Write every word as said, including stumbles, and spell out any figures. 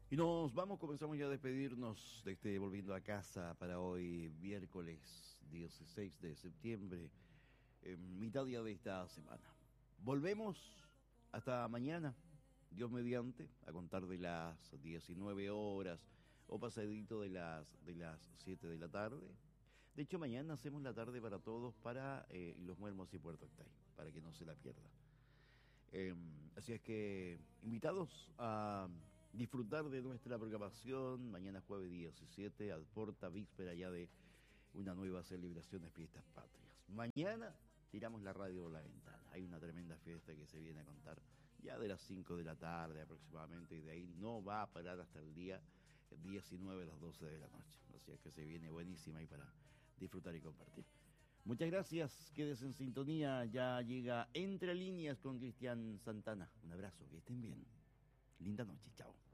Y nos vamos, comenzamos ya a despedirnos de este Volviendo a Casa para hoy, miércoles dieciséis de septiembre, en mitad día de esta semana. Volvemos hasta mañana, Dios mediante, a contar de las diecinueve horas o pasadito de las, de las siete de la tarde. De hecho, mañana hacemos la tarde para todos para eh, Los Muermos y Puerto Octay, para que no se la pierda. Eh, así es que, invitados a disfrutar de nuestra programación, mañana jueves diecisiete, al porta víspera ya de una nueva celebración de fiestas patrias. Mañana tiramos la radio por la ventana, hay una tremenda fiesta que se viene a contar ya de las cinco de la tarde aproximadamente, y de ahí no va a parar hasta el día diecinueve a las doce de la noche, así es que se viene buenísima ahí para disfrutar y compartir. Muchas gracias, quédese en sintonía, ya llega Entre Líneas con Cristian Santana. Un abrazo, que estén bien. Linda noche, chao.